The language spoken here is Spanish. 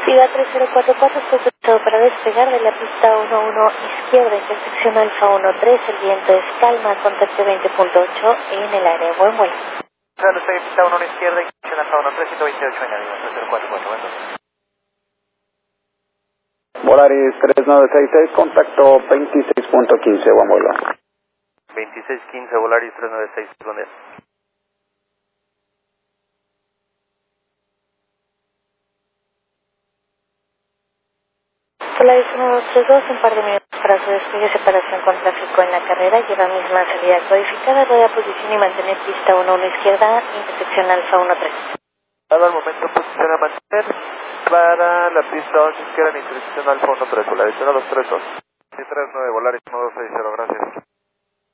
Viva 3044, estoy autorizado para despegar de la pista 11 izquierda, intersección Alfa 13, el viento es calma, contacto 20.8 en el área, buen vuelo. Salud, estoy en pista 11 izquierda, intersección Alfa 13, 128 en avión, 3044, bueno. Volaris 3966, contacto 26.15, buen vuelo. 2615, Volaris 396, ¿dónde es? Volaris 1232, un par de minutos para su despegue, separación con tráfico en la carrera, lleva misma salida codificada, rueda posición y mantener pista 11 izquierda, intersección Alfa 13. Al momento posición a mantener para la pista 11 izquierda en intersección Alfa 13, Volaris 1232. 39, Volaris 1260, gracias.